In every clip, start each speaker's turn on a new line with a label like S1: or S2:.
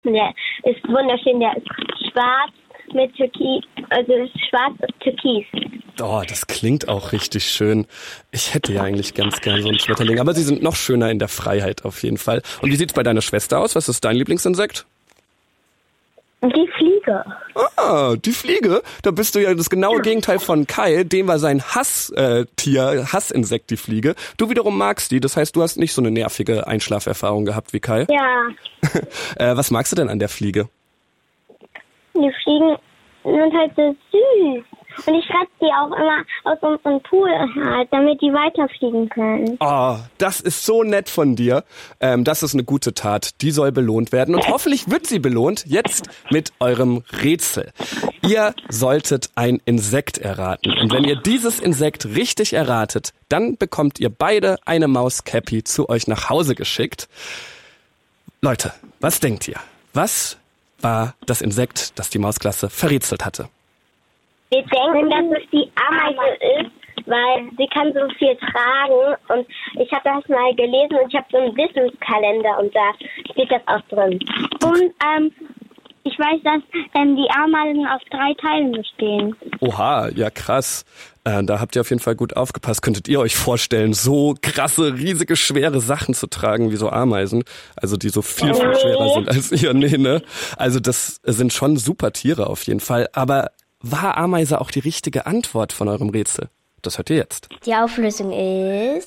S1: Der ist wunderschön, der ist schwarz mit Türkis, also schwarz und Türkis.
S2: Oh, das klingt auch richtig schön. Ich hätte ja eigentlich ganz gern so einen Schmetterling, aber sie sind noch schöner in der Freiheit auf jeden Fall. Und wie sieht's bei deiner Schwester aus? Was ist dein Lieblingsinsekt?
S1: Die Fliege.
S2: Ah, die Fliege? Da bist du ja das genaue Gegenteil von Kai. Dem war sein Hassinsekt, die Fliege. Du wiederum magst die, das heißt, du hast nicht so eine nervige Einschlaferfahrung gehabt wie Kai.
S1: Ja.
S2: Was magst du denn an der Fliege?
S1: Die Fliegen sind halt so süß. Und ich schreibe die auch immer aus unserem Pool halt, damit die weiterfliegen können.
S2: Oh, das ist so nett von dir. Das ist eine gute Tat. Die soll belohnt werden. Und hoffentlich wird sie belohnt. Jetzt mit eurem Rätsel. Ihr solltet ein Insekt erraten. Und wenn ihr dieses Insekt richtig erratet, dann bekommt ihr beide eine Maus-Cappy zu euch nach Hause geschickt. Leute, was denkt ihr? Was war das Insekt, das die Mausklasse verrätselt hatte?
S1: Wir denken, dass es die Ameise ist, weil sie kann so viel tragen. Und ich habe das mal gelesen und ich habe so einen Wissenskalender und da steht das auch drin. Und ich weiß, dass die Ameisen aus 3 Teilen bestehen.
S2: Oha, ja krass. Da habt ihr auf jeden Fall gut aufgepasst. Könntet ihr euch vorstellen, so krasse, riesige, schwere Sachen zu tragen wie so Ameisen? Also die so viel, viel schwerer sind als ihr. Nee, ne? Also das sind schon super Tiere auf jeden Fall. Aber war Ameise auch die richtige Antwort von eurem Rätsel? Das hört ihr jetzt.
S3: Die Auflösung ist...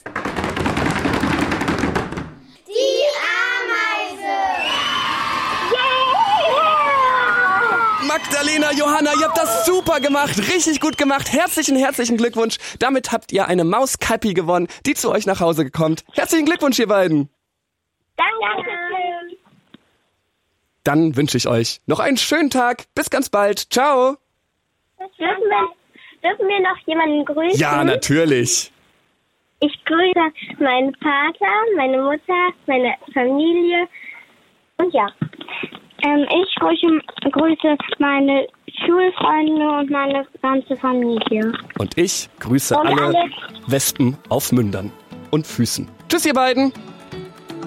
S4: Die Ameise!
S1: Yeah!
S2: Magdalena, Johanna, ihr habt das super gemacht, richtig gut gemacht. Herzlichen Glückwunsch. Damit habt ihr eine Maus-Cappy gewonnen, die zu euch nach Hause kommt. Herzlichen Glückwunsch, ihr beiden.
S1: Danke.
S2: Dann wünsche ich euch noch einen schönen Tag. Bis ganz bald. Ciao.
S1: Dürfen wir noch jemanden grüßen?
S2: Ja, natürlich.
S1: Ich grüße meinen Vater, meine Mutter, meine Familie und ja. Ich grüße meine Schulfreunde und meine ganze Familie.
S2: Und ich grüße alle Wespen auf Mündern und Füßen. Tschüss, ihr beiden.